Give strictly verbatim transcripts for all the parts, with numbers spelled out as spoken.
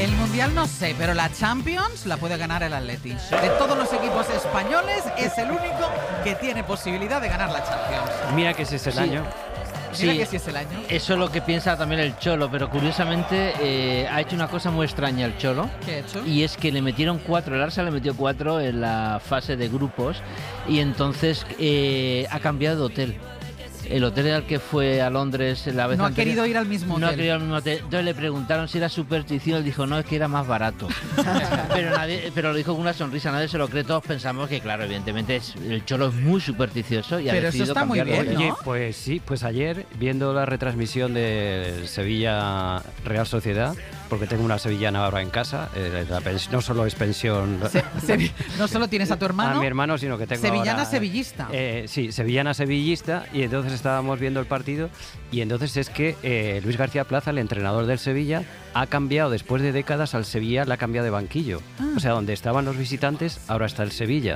El Mundial no sé, pero la Champions la puede ganar el Atleti. De todos los equipos españoles es el único que tiene posibilidad de ganar la Champions. Mira que ese es el Sí. año. Mira Sí, que si es el año. eso es lo que piensa también el Cholo, pero curiosamente eh, ha hecho una cosa muy extraña el Cholo. ¿Qué ha hecho? Y es que le metieron cuatro, el Arsenal le metió cuatro en la fase de grupos y entonces eh, ha cambiado de hotel. El hotel al que fue a Londres la vez No ha anterior, querido ir al mismo No ha hotel. querido ir al mismo hotel. Entonces le preguntaron si era superstición, él dijo no, es que era más barato. pero nadie, pero lo dijo con una sonrisa, nadie se lo cree, todos pensamos que claro, evidentemente es, el Cholo es muy supersticioso y ha Pero eso decidido está muy cambiar de bien, hotel. ¿no? Oye, pues sí, pues ayer viendo la retransmisión de Sevilla Real Sociedad, porque tengo una sevillana ahora en casa, eh, la pens- no solo es pensión Se- se- no solo tienes a tu hermano, a mi hermano, sino que tengo sevillana ahora, sevillista. eh, sí, sevillana sevillista, y entonces estábamos viendo el partido y entonces es que eh, Luis García Plaza, el entrenador del Sevilla, ha cambiado después de décadas al Sevilla, la ha cambiado de banquillo. Ah. O sea, donde estaban los visitantes, ahora está el Sevilla.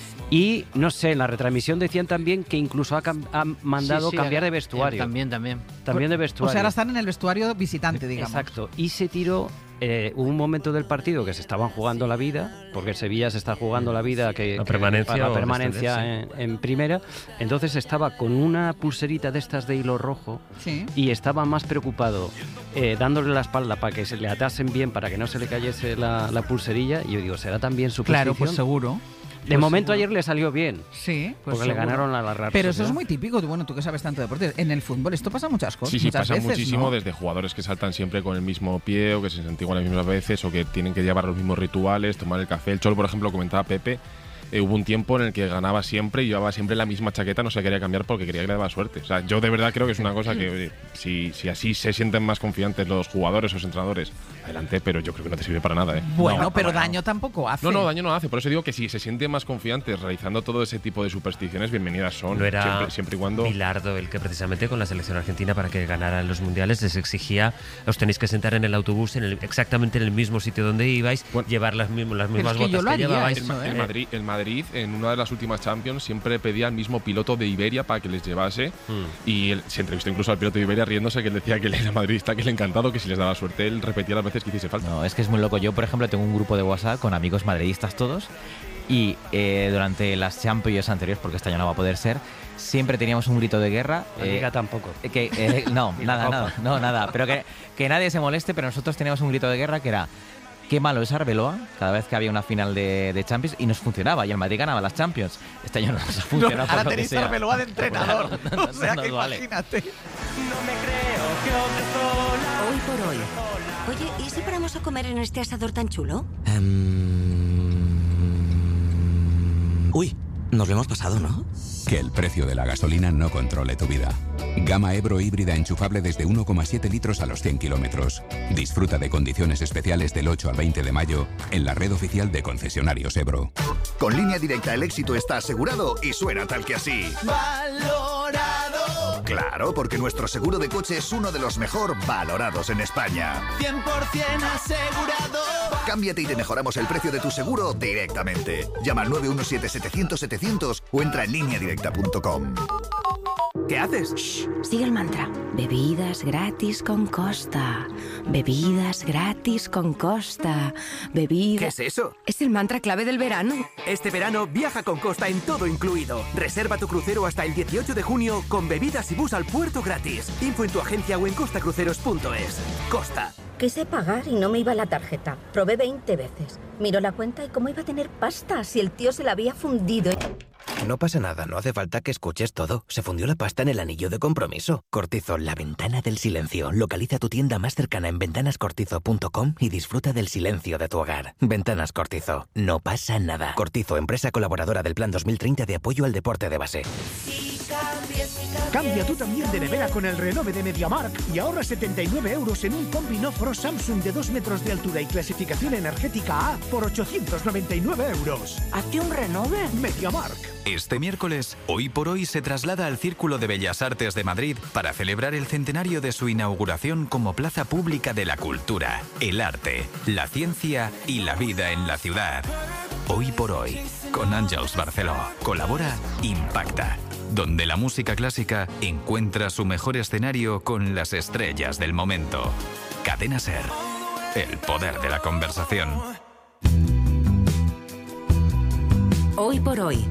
Y no sé, en la retransmisión decían también que incluso ha, cam- ha mandado Sí, sí, cambiar de eh, vestuario. También, también. También de O vestuario. sea, ahora están en el vestuario visitante, digamos. Exacto. Y se tiró. Eh, hubo un momento del partido que se estaban jugando la vida, porque el Sevilla se está jugando la vida que, La que- permanencia para la o permanencia descender, en, en primera. Entonces estaba con una pulserita de estas de hilo rojo Sí. y estaba más preocupado eh, dándole la espalda para que se le atasen bien, para que no se le cayese la, la pulserilla. Y yo digo, ¿será también su Claro, pues seguro. De momento ayer le salió bien, Sí, pues porque le seguro. ganaron a la Real Pero eso es Sociedad. muy típico, tú, bueno, tú que sabes tanto de deportes. En el fútbol esto pasa muchas cosas. Sí, sí, muchas pasa veces, muchísimo, ¿no? desde jugadores que saltan siempre con el mismo pie o que se santiguan las mismas veces o que tienen que llevar los mismos rituales, tomar el café. El Cholo, por ejemplo, comentaba Pepe, eh, hubo un tiempo en el que ganaba siempre y llevaba siempre la misma chaqueta, no se quería cambiar porque quería que le daba suerte. O sea, yo de verdad creo que es una cosa que oye, si, si así se sienten más confiantes los jugadores o los entrenadores, adelante, pero yo creo que no te sirve para nada, ¿eh? Bueno, No, pero no, no. daño tampoco hace. No, no, daño no hace. Por eso digo que si se sienten más confiantes realizando todo ese tipo de supersticiones, bienvenidas son. No era siempre, siempre y cuando. Bilardo el que precisamente con la selección argentina para que ganaran los mundiales les exigía os tenéis que sentar en el autobús en el, exactamente en el mismo sitio donde ibais, Bueno, llevar las, mismas las pero mismas es que yo botas lo que haría llevabais. eso, El, ¿eh? el Madrid, el Madrid, en una de las últimas Champions, siempre pedía al mismo piloto de Iberia para que les llevase. Mm. Y él, se entrevistó incluso al piloto de Iberia riéndose, que él decía que él era madridista, que le encantado, que si les daba suerte, él repetía las veces que hiciese falta. No, es que es muy loco. Yo, por ejemplo, tengo un grupo de WhatsApp con amigos madridistas todos y eh, durante las Champions anteriores, porque este año no va a poder ser, siempre teníamos un grito de guerra. La eh, Liga tampoco. que, eh, no, Y la nada, Copa. nada, no, nada. Pero que, que nadie se moleste, pero nosotros teníamos un grito de guerra que era qué malo es Arbeloa cada vez que había una final de, de Champions y nos funcionaba y el Madrid ganaba las Champions. Este año no nos ha No, funcionado. por ahora lo que tenéis sea. a Arbeloa de entrenador. No, no, o sea no que nos vale. imagínate. Hoy por hoy. Oye, ¿y si paramos a comer en este asador tan chulo? Uy, nos lo hemos pasado, ¿no? Que el precio de la gasolina no controle tu vida. Gama Ebro híbrida enchufable desde uno coma siete litros a los cien kilómetros. Disfruta de condiciones especiales del ocho al veinte de mayo en la red oficial de concesionarios Ebro. Con Línea Directa el éxito está asegurado y suena tal que así. ¡Valorado! Claro, porque nuestro seguro de coche es uno de los mejor valorados en España. cien por ciento asegurado. Cámbiate y te mejoramos el precio de tu seguro directamente. Llama al nueve uno siete setecientos setecientos o entra en línea directa punto com. ¿Qué haces? Shh, sigue el mantra. Bebidas gratis con Costa. Bebidas gratis con Costa. Bebidas... ¿Qué es eso? Es el mantra clave del verano. Este verano viaja con Costa en todo incluido. Reserva tu crucero hasta el dieciocho de junio con bebidas y bus al puerto gratis. Info en tu agencia o en costacruceros punto es. Costa. Quise pagar y no me iba la tarjeta. Probé veinte veces. Miró la cuenta y cómo iba a tener pasta si el tío se la había fundido. No pasa nada, no hace falta que escuches todo. Se fundió la pasta en el anillo de compromiso. Cortizo, la ventana del silencio. Localiza tu tienda más cercana en ventanas cortizo punto com y disfruta del silencio de tu hogar. Ventanas Cortizo. No pasa nada. Cortizo, empresa colaboradora del Plan dos mil treinta de apoyo al deporte de base. Cambia tú también de nevera con el renove de MediaMarkt y ahorra setenta y nueve euros en un Combi No Pro Samsung de dos metros de altura y clasificación energética A por ochocientos noventa y nueve euros. ¿Hazte un renove? MediaMarkt. Este miércoles, Hoy por Hoy se traslada al Círculo de Bellas Artes de Madrid para celebrar el centenario de su inauguración como plaza pública de la cultura, el arte, la ciencia y la vida en la ciudad. Hoy por Hoy, con Àngels Barceló. Colabora Impacta, donde la música clásica encuentra su mejor escenario con las estrellas del momento. Cadena Ser. el poder de la conversación. Hoy por hoy.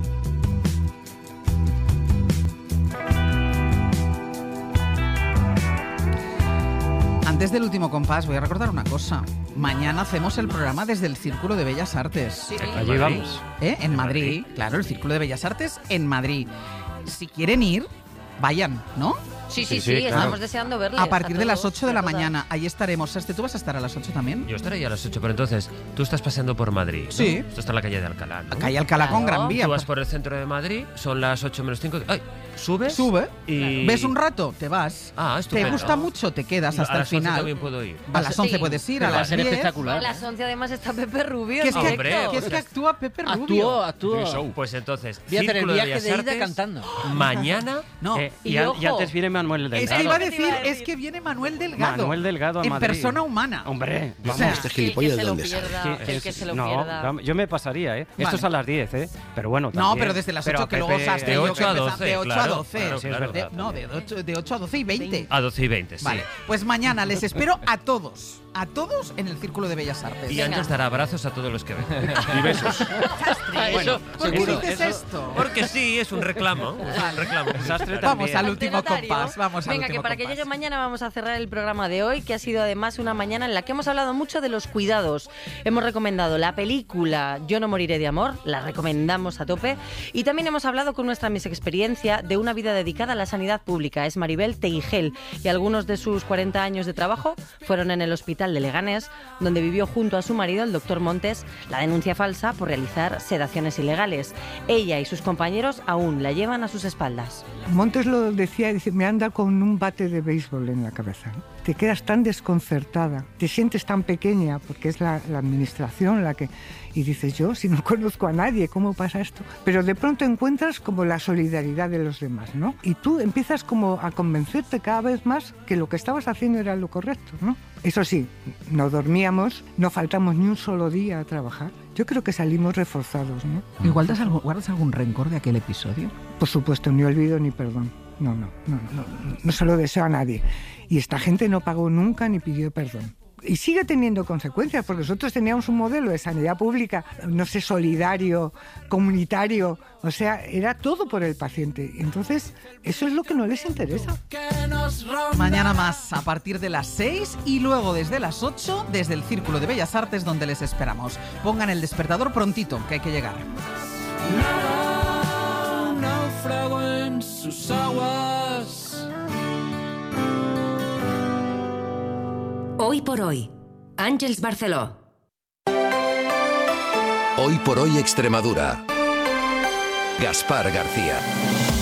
Antes del último compás, voy a recordar una cosa. Mañana hacemos el programa desde el Círculo de Bellas Artes. Sí. Allí vamos. ¿Eh? En Madrid. Claro, el Círculo de Bellas Artes en Madrid. Si quieren ir, vayan, ¿no? Sí, sí, sí, sí, claro. Estamos deseando verles. A partir a de las todos, ocho de la verdad. mañana, ahí estaremos. Este, ¿tú vas a estar a las ocho también? Yo estaré ya a las ocho, pero entonces, tú estás paseando por Madrid, ¿no? Sí. Esto está en la calle de Alcalá, ¿no? Calle Alcalá con Gran Vía. Tú vas por el centro de Madrid, son las ocho menos cinco. ¡Ay! ¿Subes? Sube. Y... ¿Ves un rato? Te vas. Ah, estupendo. ¿Te gusta mucho? Te quedas hasta a el las once final. también puedo ir. A las once Sí. puedes ir, Pero a va a las ser diez. espectacular. A las once además está Pepe Rubio. Que es en que, Hombre, directo. que, es que actúa Pepe Rubio. Actuó, actuó. Pues entonces, Voy a hacer el Círculo de viaje Bellas de ida Artes, cantando. mañana. No. Eh, y, Y an- ojo. y antes viene Manuel Delgado. Es que iba a Claro. decir, es que viene Manuel Delgado. Manuel Delgado a en Madrid. persona humana. Hombre, O vamos. sea, este Que el que gilipollas se de lo dónde sale. pierda, Que- el que se lo no, pierda. vamos, yo me pasaría, ¿eh? Esto Vale. es a las diez, ¿eh? Pero bueno, No, también. pero desde las Pero ocho a que luego Pepe- Sastre de y yo ocho que a empezamos- doce, de ocho claro, a doce. claro, Sí, es claro. verdad. De- no, de ocho, de ocho a doce y veinte. A doce y veinte, sí. Vale, pues mañana les espero a todos, a todos en el Círculo de Bellas Artes. Y antes dará abrazos a todos los que ven. Y besos. Bueno, ¿Por qué seguro. dices eso- esto? Porque sí, es un reclamo. Es un reclamo. Sastre Vamos también. al último Notario. compás. Vamos al Venga, último que para que compás. llegue mañana vamos a cerrar el programa de hoy, que ha sido además una mañana en la que hemos hablado mucho de los cuidados. Hemos recomendado la película Yo no moriré de amor, la recomendamos a tope. Y también hemos hablado con nuestra Miss Experiencia de una vida dedicada a la sanidad pública. Es Maribel Teigel y algunos de sus cuarenta años de trabajo fueron en el hospital de Leganés, donde vivió junto a su marido, el doctor Montes, la denuncia falsa por realizar sedaciones ilegales. Ella y sus compañeros aún la llevan a sus espaldas. Montes lo decía, dice, me anda con un bate de béisbol en la cabeza, ¿no? Te quedas tan desconcertada, te sientes tan pequeña, porque es la, la administración la que... Y dices, yo, si no conozco a nadie, ¿cómo pasa esto? Pero de pronto encuentras como la solidaridad de los demás, ¿no? Y tú empiezas como a convencerte cada vez más que lo que estabas haciendo era lo correcto, ¿no? Eso sí, no dormíamos, no faltamos ni un solo día a trabajar. Yo creo que salimos reforzados, ¿no? ¿Y guardas algún, guardas algún rencor de aquel episodio? Por supuesto, ni olvido ni perdón. No, no, no, no, no se lo deseo a nadie. Y esta gente no pagó nunca ni pidió perdón. Y sigue teniendo consecuencias, porque nosotros teníamos un modelo de sanidad pública, no sé, solidario, comunitario, o sea, era todo por el paciente. Entonces, eso es lo que no les interesa. Mañana más, a partir de las seis y luego desde las ocho, desde el Círculo de Bellas Artes, donde les esperamos. Pongan el despertador prontito, que hay que llegar. Náufrago en sus aguas. Hoy por hoy. Àngels Barceló. Hoy por hoy Extremadura. Gaspar García.